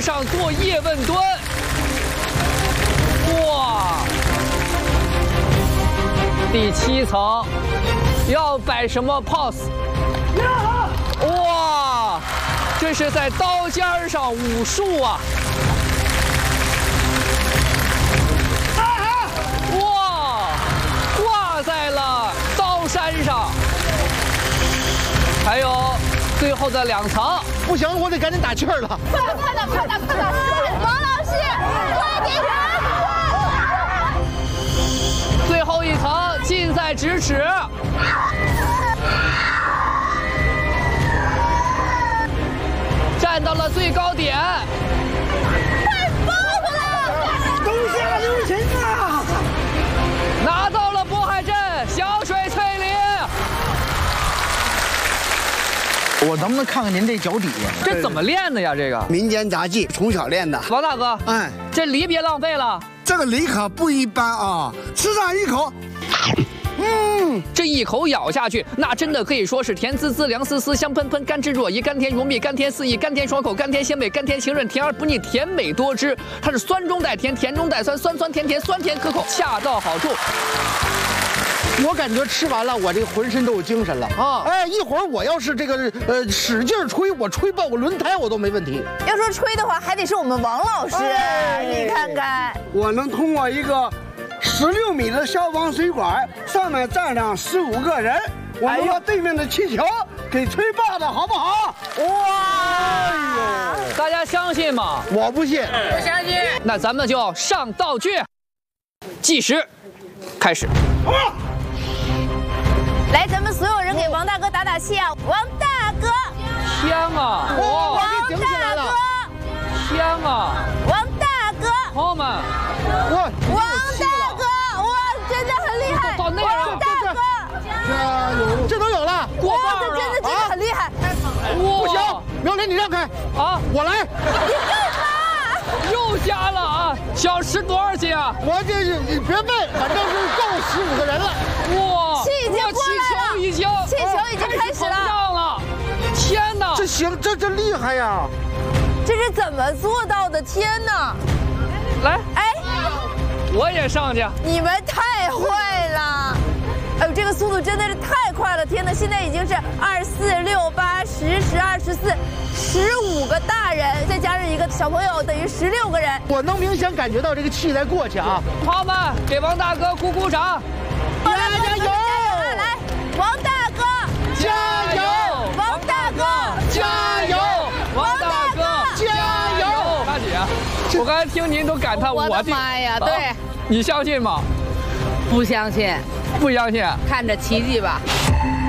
上做叶问蹲。哇！第7层要摆什么 pose？ 哇！这是在刀尖上武术啊！哇！挂在了刀山上。还有最后的2层。 不行，我得赶紧打气儿了。 快点！王老师，快点！ 最后1层近在咫尺。站到了最高点， 太棒了！ 手下留情啊！ 拿到了渤海镇小水翠林。 我能不能看看您这脚底下？ 这怎么练的呀？这个民间杂技，从小练的。 王大哥， 哎， 这梨别浪费了。 这个梨可不一般啊，吃上一口。 这一口咬下去，那真的可以说是甜滋滋、凉丝丝、香喷喷、甘汁若饴、甘甜如蜜、甘甜四溢、甘甜爽口、甘甜鲜美、甘甜情润、甜而不腻、甜美多汁。它是酸中带甜，甜中带酸，酸酸甜甜，酸甜可口，恰到好处。 我感觉吃完了，我这个浑身都有精神了啊！哎，一会儿我要是这个使劲吹，我吹爆个轮胎我都没问题。 要说吹的话，还得是我们王老师，你看看， 我能通过一个16米的消防水管，上面站上15个人，我能把对面的气球给吹爆的好不好？ 哇！ 大家相信吗？ 我不信， 我相信。 那咱们就上道具，计时，开始。 来，咱们所有人给王大哥打打气啊！王大哥， 香啊！ 王哇， 大哥， 香啊！ 王大哥， 朋友们， 王大哥，哇，真的很厉害！ 到那样王大哥， 加油！这都有了， 过哇， 半了。 这真的很厉害！ 不行，苗林你让开啊！ 我来。 你干嘛？ 又加了啊！想吃多少斤啊？ 我这是你别问，反正是够15个人了。 哇！ 气已经过来了，气球已经开始了。 天哪！ 这行，这厉害呀！ 这是怎么做到的？天哪！ 来， 哎， 我也上去。 你们太坏了！哎呦，这个速度真的是太快了！天哪，现在已经是24、6、8、10、12、14、15个大人，再加上一个小朋友，等于16个人。 我能明显感觉到这个气在过去啊！ 朋友们，给王大哥鼓鼓掌！ 加油！来，王大哥， 加油！ 王大哥， 加油！ 王大哥， 加油！ 大姐，我刚才听您都感叹我的妈呀！对， 你相信吗？ 不相信， 不相信。 看着奇迹吧。